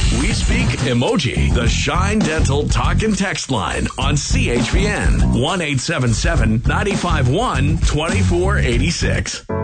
We speak emoji. The Shine Dental talk and text line on CHPN 1-877-951-2486.